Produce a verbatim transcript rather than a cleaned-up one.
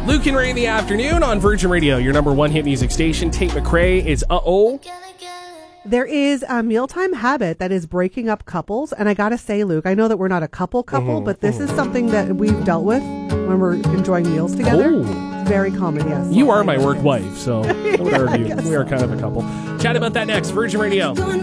Luke and Ray in the afternoon on Virgin Radio, your number one hit music station. Tate McRae is Uh-Oh. There is a mealtime habit that is breaking up couples. And I got to say, Luke, I know that we're not a couple couple, mm-hmm, but this mm-hmm. is something that we've dealt with when we're enjoying meals together. Oh. It's very common, yes. You are my work wife, so I would argue we are kind of a couple. Chat about that next. Virgin Radio.